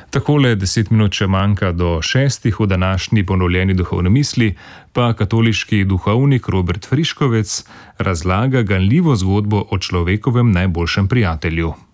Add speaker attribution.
Speaker 1: Takole 10 minut še manjka do 6. v današnji ponovljeni duhovni misli, pa katoliški duhovnik Robert Friškovec razlaga ganljivo zgodbo o človekovem najboljšem prijatelju.